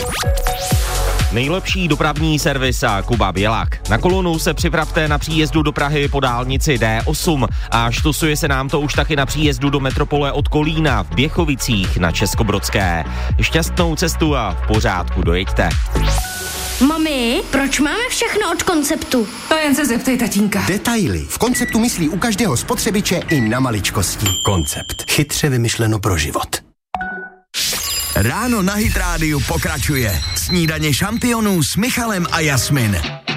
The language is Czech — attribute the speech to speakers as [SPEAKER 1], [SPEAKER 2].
[SPEAKER 1] Nejlepší dopravní servis a Kuba Bělák. Na kolonu se připravte na příjezdu do Prahy po dálnici D8 a štusuje se nám to už taky na příjezdu do metropole od Kolína v Běchovicích na Českobrodské. Šťastnou cestu a v pořádku dojeďte.
[SPEAKER 2] Mami, proč máme všechno od Konceptu?
[SPEAKER 3] To jen se zeptej tatínka.
[SPEAKER 4] Detaily. V Konceptu myslí u každého spotřebiče i na maličkosti. Koncept. Chytře vymyšleno pro život.
[SPEAKER 5] Ráno na Hit Rádiu pokračuje. Snídaně šampionů s Michalem a Jasmin.